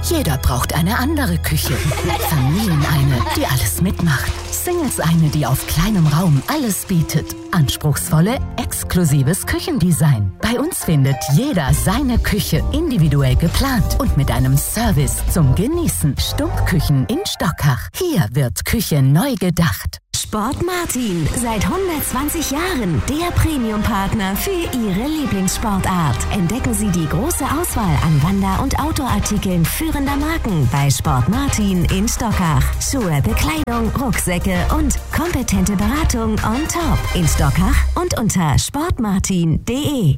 Jeder braucht eine andere Küche. Familien eine, die alles mitmacht. Singles eine, die auf kleinem Raum alles bietet. Anspruchsvolle, exklusives Küchendesign. Bei uns findet jeder seine Küche individuell geplant und mit einem Service zum Genießen. Stumpfküchen in Stockach. Hier wird Küche neu gedacht. Sport Martin, seit 120 Jahren der Premium-Partner für Ihre Lieblingssportart. Entdecken Sie die große Auswahl an Wander- und Outdoor-Artikeln führender Marken bei Sport Martin in Stockach. Schuhe, Bekleidung, Rucksäcke und kompetente Beratung on top in Stockach und unter sportmartin.de.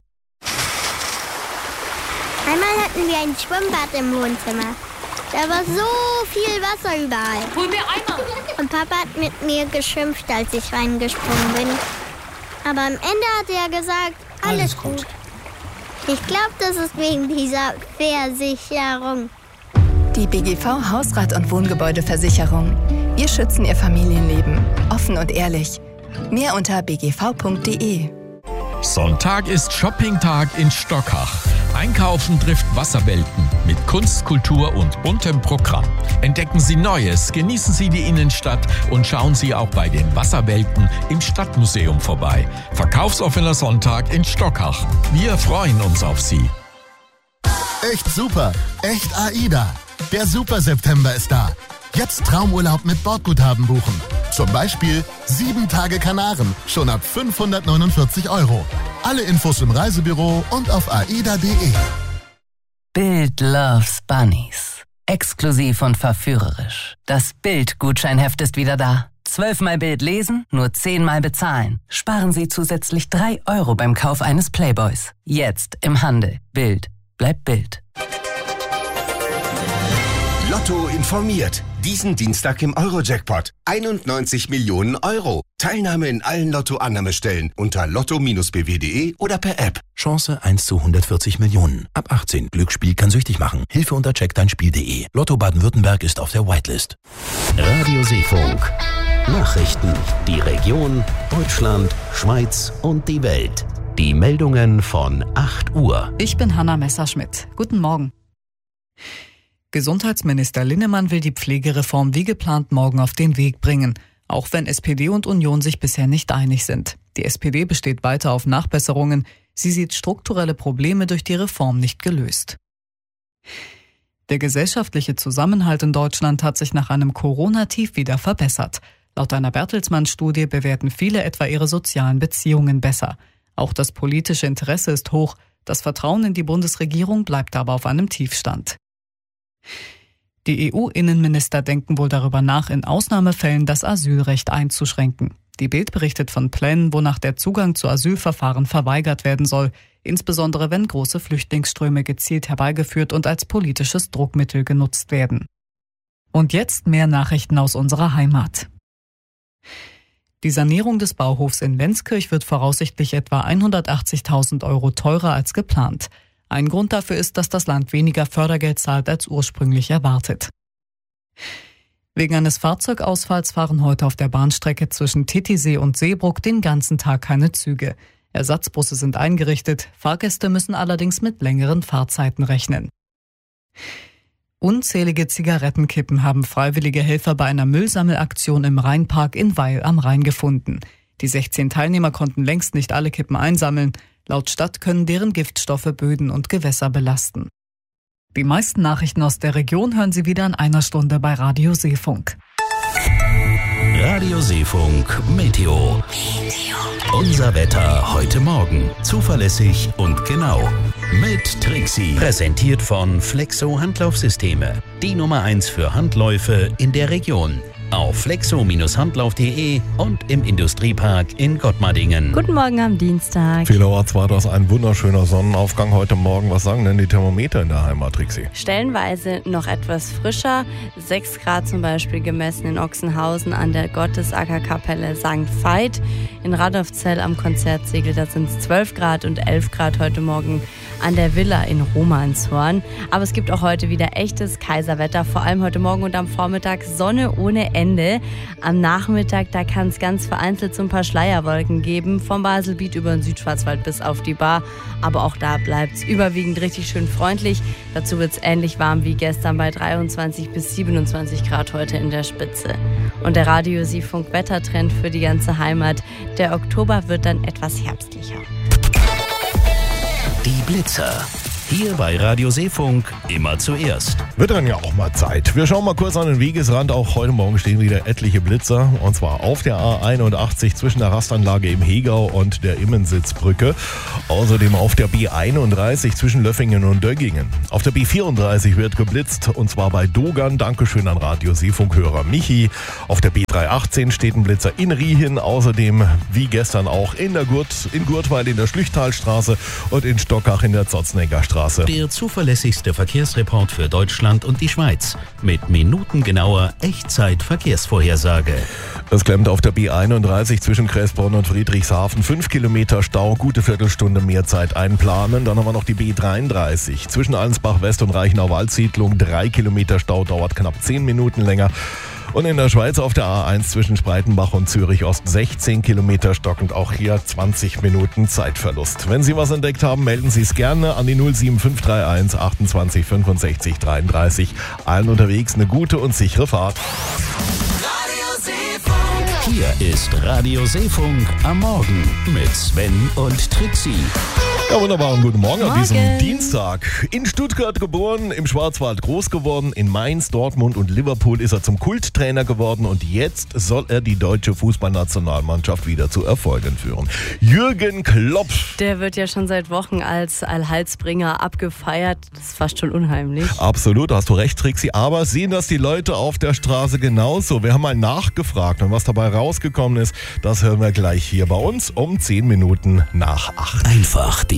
Einmal hatten wir ein Schwimmbad im Wohnzimmer. Da war so viel Wasser überall. Hol mir Eimer. Und Papa hat mit mir geschimpft, als ich reingesprungen bin. Aber am Ende hat er gesagt, alles gut. Ich glaube, das ist wegen dieser Versicherung. Die BGV Hausrat- und Wohngebäudeversicherung. Wir schützen Ihr Familienleben. Offen und ehrlich. Mehr unter bgv.de. Sonntag ist Shoppingtag in Stockach. Einkaufen trifft Wasserwelten mit Kunst, Kultur und buntem Programm. Entdecken Sie Neues, genießen Sie die Innenstadt und schauen Sie auch bei den Wasserwelten im Stadtmuseum vorbei. Verkaufsoffener Sonntag in Stockach. Wir freuen uns auf Sie. Echt super, echt AIDA. Der Super September ist da. Jetzt Traumurlaub mit Bordguthaben buchen. Zum Beispiel 7 Tage Kanaren, schon ab 549 €. Alle Infos im Reisebüro und auf aida.de. Bild loves Bunnies. Exklusiv und verführerisch. Das Bild-Gutscheinheft ist wieder da. 12-mal Bild lesen, nur 10-mal bezahlen. Sparen Sie zusätzlich 3 € beim Kauf eines Playboys. Jetzt im Handel. Bild. Bleibt Bild. Lotto informiert. Diesen Dienstag im Euro-Jackpot. 91 Millionen €. Teilnahme in allen Lotto-Annahmestellen unter lotto-bw.de oder per App. Chance 1 zu 140 Millionen. Ab 18. Glücksspiel kann süchtig machen. Hilfe unter checkdeinspiel.de. Lotto Baden-Württemberg ist auf der Whitelist. Radio Seefunk. Nachrichten. Die Region, Deutschland, Schweiz und die Welt. Die Meldungen von 8 Uhr. Ich bin Hanna Messerschmidt. Guten Morgen. Gesundheitsminister Linnemann will die Pflegereform wie geplant morgen auf den Weg bringen, auch wenn SPD und Union sich bisher nicht einig sind. Die SPD besteht weiter auf Nachbesserungen. Sie sieht strukturelle Probleme durch die Reform nicht gelöst. Der gesellschaftliche Zusammenhalt in Deutschland hat sich nach einem Corona-Tief wieder verbessert. Laut einer Bertelsmann-Studie bewerten viele etwa ihre sozialen Beziehungen besser. Auch das politische Interesse ist hoch. Das Vertrauen in die Bundesregierung bleibt aber auf einem Tiefstand. Die EU-Innenminister denken wohl darüber nach, in Ausnahmefällen das Asylrecht einzuschränken. Die Bild berichtet von Plänen, wonach der Zugang zu Asylverfahren verweigert werden soll, insbesondere wenn große Flüchtlingsströme gezielt herbeigeführt und als politisches Druckmittel genutzt werden. Und jetzt mehr Nachrichten aus unserer Heimat. Die Sanierung des Bauhofs in Lenzkirch wird voraussichtlich etwa 180.000 € teurer als geplant. Ein Grund dafür ist, dass das Land weniger Fördergeld zahlt als ursprünglich erwartet. Wegen eines Fahrzeugausfalls fahren heute auf der Bahnstrecke zwischen Titisee und Seebrugg den ganzen Tag keine Züge. Ersatzbusse sind eingerichtet, Fahrgäste müssen allerdings mit längeren Fahrzeiten rechnen. Unzählige Zigarettenkippen haben freiwillige Helfer bei einer Müllsammelaktion im Rheinpark in Weil am Rhein gefunden. Die 16 Teilnehmer konnten längst nicht alle Kippen einsammeln. Laut Stadt können deren Giftstoffe Böden und Gewässer belasten. Die meisten Nachrichten aus der Region hören Sie wieder in einer Stunde bei Radio Seefunk. Radio Seefunk Meteo. Unser Wetter heute Morgen. Zuverlässig und genau. Mit Trixie. Präsentiert von Flexo Handlaufsysteme. Die Nummer 1 für Handläufe in der Region. Auf flexo-handlauf.de und im Industriepark in Gottmardingen. Guten Morgen am Dienstag. Vielerorts war das ein wunderschöner Sonnenaufgang heute Morgen. Was sagen denn die Thermometer in der Heimat, Trixie? Stellenweise noch etwas frischer. 6 Grad zum Beispiel gemessen in Ochsenhausen an der Gottesackerkapelle St. Veit. In Radolfzell am Konzertsiegel, da sind es 12 Grad und 11 Grad heute Morgen an der Villa in Romanshorn. Aber es gibt auch heute wieder echtes Kaiserwetter, vor allem heute Morgen und am Vormittag Sonne ohne Ende. Am Nachmittag, da kann es ganz vereinzelt so ein paar Schleierwolken geben, vom Baselbiet über den Südschwarzwald bis auf die Bar. Aber auch da bleibt es überwiegend richtig schön freundlich. Dazu wird es ähnlich warm wie gestern bei 23 bis 27 Grad heute in der Spitze. Und der Radio Seefunk Wettertrend für die ganze Heimat. Der Oktober wird dann etwas herbstlicher. Die Blitzer. Hier bei Radio Seefunk immer zuerst. Wird dann ja auch mal Zeit. Wir schauen mal kurz an den Wegesrand. Auch heute Morgen stehen wieder etliche Blitzer. Und zwar auf der A81 zwischen der Rastanlage im Hegau und der Immensitzbrücke. Außerdem auf der B31 zwischen Löffingen und Döggingen. Auf der B34 wird geblitzt und zwar bei Dogern. Dankeschön an Radio Seefunk-Hörer Michi. Auf der B318 steht ein Blitzer in Riehen. Außerdem wie gestern auch in Gurtweil in der Schlüchtalstraße und in Stockach in der Zotznegger Straße. Der zuverlässigste Verkehrsreport für Deutschland und die Schweiz. Mit minutengenauer Echtzeit-Verkehrsvorhersage. Es klemmt auf der B31 zwischen Kressbronn und Friedrichshafen. 5 Kilometer Stau, gute Viertelstunde mehr Zeit einplanen. Dann haben wir noch die B33 zwischen Allensbach-West und Reichenau-Waldsiedlung. 3 Kilometer Stau, dauert knapp 10 Minuten länger. Und in der Schweiz auf der A1 zwischen Spreitenbach und Zürich-Ost 16 Kilometer stockend. Auch hier 20 Minuten Zeitverlust. Wenn Sie was entdeckt haben, melden Sie es gerne an die 07531 28 65 33. Allen unterwegs eine gute und sichere Fahrt. Hier ist Radio Seefunk am Morgen mit Sven und Trixie. Ja, wunderbar und guten Morgen an diesem Dienstag. In Stuttgart geboren, im Schwarzwald groß geworden, in Mainz, Dortmund und Liverpool ist er zum Kulttrainer geworden und jetzt soll er die deutsche Fußballnationalmannschaft wieder zu Erfolgen führen. Jürgen Klopp. Der wird ja schon seit Wochen als Allheilsbringer abgefeiert. Das ist fast schon unheimlich. Absolut, hast du recht, Trixie. Aber sehen das die Leute auf der Straße genauso? Wir haben mal nachgefragt und was dabei rausgekommen ist, das hören wir gleich hier bei uns um 10 Minuten nach 8. Einfach die